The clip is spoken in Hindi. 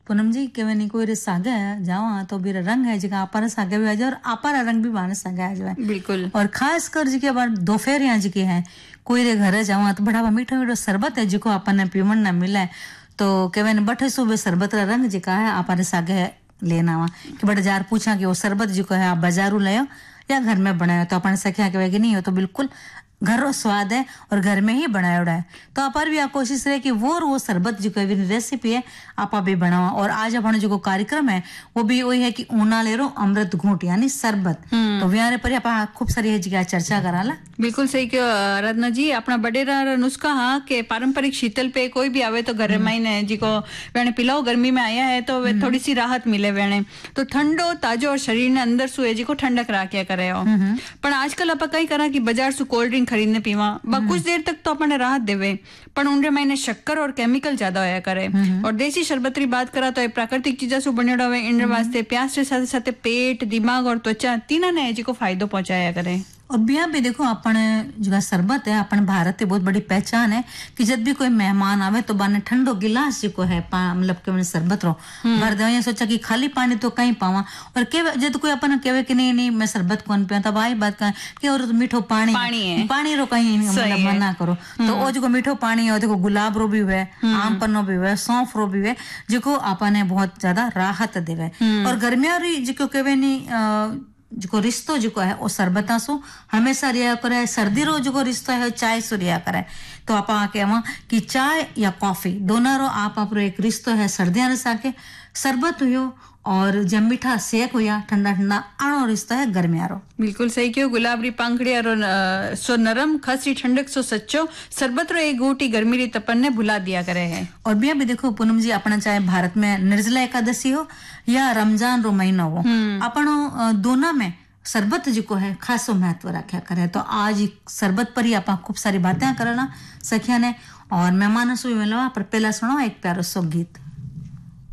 पूनम जी के नहीं कोई रे सागे जावा तो भी रंग है जगह आपार सागे भी आ जाए और आपार रंग भी बाने सागे आ जाए बिल्कुल। और खास कर जी के बार दोपहर यहाँ जी के हैं कोई रे घर जावा तो बड़ा मीठा मीठा शरबत है जिको अपन पीवन ना मिले तो के बठे सुबह शरबत का रंग जिका है आपारे सागे लेना वा कि बड़ा जार पूछा कि वो शरबत जिको है आप बाजारू ले या घर में बनायो तो अपन सखिया के कि नहीं हो तो बिल्कुल घर रो स्वाद है और घर में ही बनाया है तो अपार भी कोशिश रहे कि वो शरबत जो कोई रेसिपी है आपा भी बनावा और आज अपन जो कार्यक्रम है वो भी वही है कि ऊना ले रो अमृत घूट यानी शरबत तो व्यारे पर आप खूब सारी जगह चर्चा कराला। बिल्कुल सही क्यों आराधना जी अपना बडेरा नुस्खा हाँ के पारंपरिक शीतल पे कोई भी आवे तो घर में ही जिको वेणे पिलाओ गर्मी में आया है तो थोड़ी सी राहत मिले वेणे तो ठंडो ताजो और शरीर ने अंदर सुए जिको ठंडक राख्या करे हो पर आजकल आप कई करा कि बाजार से कोल्ड ड्रिंक खरीदने पीवा कुछ देर तक तो अपने राहत देवे पर उनरे में शक्कर और केमिकल ज्यादा होया करे और देसी शरबत री बात करा तो ये प्राकृतिक चीजा से बनेड़ो है इन वास्ते प्यास के साथ साथ पेट दिमाग और त्वचा तीना ने जिको फायदो पहुंचाया करे। और बिया भी देखो अपन जो शरबत है अपन भारत की बहुत बड़ी पहचान है कि जब भी कोई मेहमान आवे तो बाने ठंडो गिलास जिको है मतलब के मैंने शरबत रो भर दे सोचा कि खाली पानी तो कहीं पावा और के जब कोई अपन कहे कि नहीं मैं शरबत कौन पिया तब आई बात कि और तो मीठो पानी रो कहीं मतलब मना करो तो वो जो मीठो पानी है देखो गुलाब रो भी हुए आम पन्नो भी हुए सौंफ रो भी हुए जिको अपन बहुत ज्यादा राहत देवे और गर्मिया री जिको कहे नहीं जो रिश्तो जो है वो शरबता सो हमेशा रिया करे सर्दी रो जो रिश्तो है चाय सो रिया करे तो आप कहवा कि चाय या कॉफी दोनों रो आप एक रिश्तो है सर्दियां रे साके शरबत हुयो और जब मीठा सेक हुआ ठंडा ठंडा आणो रिश्ता है गर्मिया रो। बिल्कुल सही क्यों गुलाबरी पंखड़ी और सो नरम खसी ठंडक सो सच्चो शरबत रो एक गोटी गर्मी री तपन ने भुला दिया करे है। और बिया भी देखो पूनम जी अपना चाहे भारत में निर्जला एकादशी हो या रमजान रो महीना हो अपनो दोनों में शरबत जिको है खासो महत्व रखा करे तो आज शरबत पर ही आप खूब सारी बातें करना सखिया ने और मेहमानों से भी मिलवा पर पहला सुनो एक प्यारो सो गीत।